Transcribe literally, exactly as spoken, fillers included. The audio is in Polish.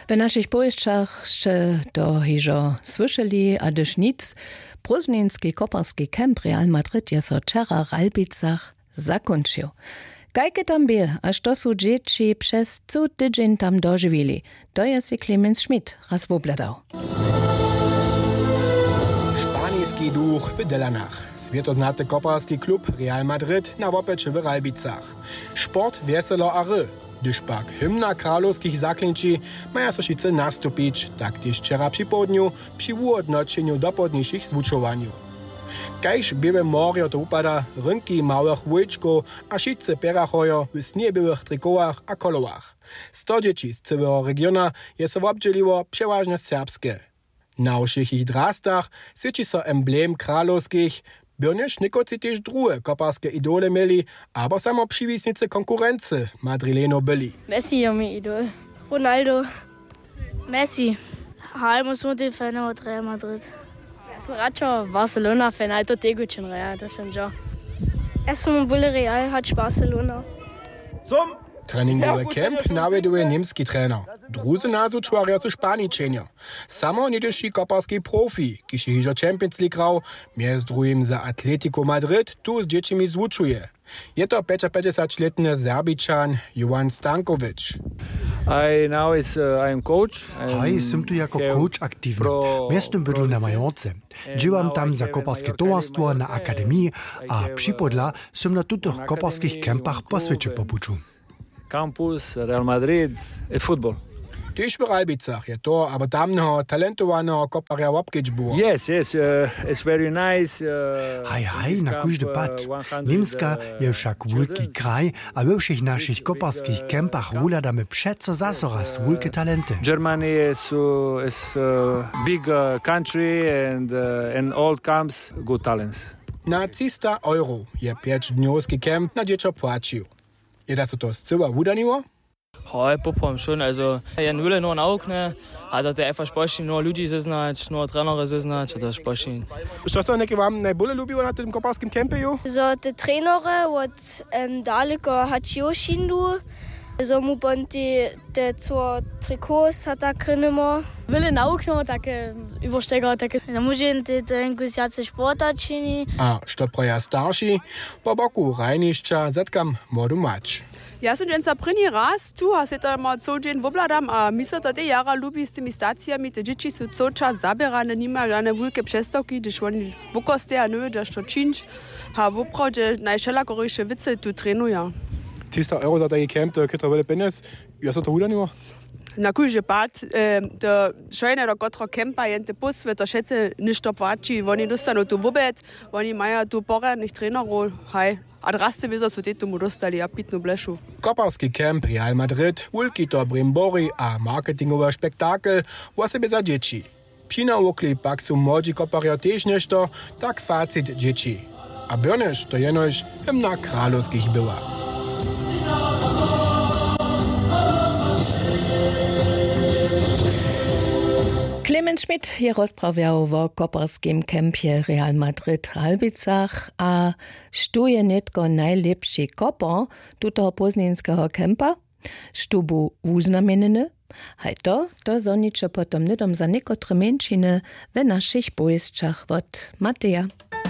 W naszych powieściach jeszcze to hiżo słyszeli, a też nic, Bruzninski koparski kemp Real Madrid je so wczera w Ralbicach zakończył. Kajke tam bie, a što su dzieci przez co tydzień tam dożywili, to jest i Clemens Schmidt raz wobladał. Španijski duch w Delanach. Światoznaty koparski klub Real Madrid na wopeczy w Ralbicach. Sport weselo a ry. Gdyż pak hymna kralowskich zaklęci maja so šice nastupić, tak też wczera przy południu, przy uodnoczeniu dopodniejszych zwuczowaniu. Kajż białe morje to upada, rynki małych łyczków, a šice perachojo w sniebyłych trikołach a kolowach. Sto dzieci z całego regiona jest so obdzieliło przeważnie serbskie. Na uszych ich drastach świeci so emblem kralowskich, Byrniš nikoci też druhe koparske idole mieli, aber samo przywisnice konkurency Madrileno byli. Messi je mi idol. Ronaldo. Messi. Halmos Mutti fan od Real Madrid. Ja sam raczej Barcelona fan, ale to tego czyn Real, to sam jo. Ja sam byle Real, hat Barcelona. Zum treningowy kemp nawieduje niemski trener. Druzy nazu czwarja su Szpaničenja. Samo niedyši koparski profi, kiž je hižo Champions League grał, między drugim za Atletico Madrid, tu z dziećmi zwuczuje. Je to päťdesiatpäťletný Serbičan Jovan Stanković. I now is uh, I am coach. Haj, som tu jako coach aktívny. Miestom bydlu na Majorce. Džívam tam za koparské tovarstvo na akademii a připodla som na tutych koparských kempach po svete popuču. Campus, Real Madrid i futbol. Też w Ralbicach je to, aber tamno talentowanego koparja łapkić było. Yes, yes, uh, it's very nice. Uh, haj, haj, na każdy pad. Niemska je však wielki kraj, a we všech naszych koparskich kempach wuladamy przeco zase raz wielkie talenty. Germany is, uh, is a big uh, country and uh, in all camps good talents. Na trzysta euro je pięćdniowski kemp na dziecko płacił. Je da so to zcyła udaniło? Hoi, popom schon. Also, ja nulle nur ein Auge, ne? A da der einfach Spaß nur Leute sitzen, nur Trainer sitzen, hat das Spaß. Što se neki vam najbolje ljubiło na tym koparskim kempeju? So, te trenere, od um, daleko Hachiyoshindu, so mu bonti te co trikots hat da krenemo. Wille naukno, takie übersteger, takie. Da mužin te te entuziasty sportačini. A što praja starši, po boku rajnišća zetkam modu mač. Ja sam dženca prvi raz tu, a se tam co džen vobladam, a misle da te jara lubi s temi stacijami, te dječi su co čas zabirane, nima žane velike přestavki, když oni vokoste, a ne, da što činč, a vopravdje najšelakoriše vice tu trenuja. trzysta euro za taki kemp, to kyto vele penes, ja so to udaniło? Na kujže pad, to šojne do kotra kempa jente posve, to šece ništo plači, oni dostanu tu vobet, oni maja tu poradnih trenerov, haj. A draste wiedzą, co ty mu dostali, a pitnu blešu. Koparski kemp Real Madrid, wielki to brimbori a marketingowy spektakel, wasebe za dzieci. Pina okli pak su młodzi koparja też nešto, tak facit dzieci. A Byrniš to jenož hymna kralowskich była. Clemens Schmidt je rozprawiał o koparskim kempie Real Madrid w Ralbicach, a sztu je netko najlepszy kopar tutego poznańskiego kempa, sztu był uznamienny, haj to, to zonicze potom nidom za niekotre mężczyny w naszych powieściach od Mateja.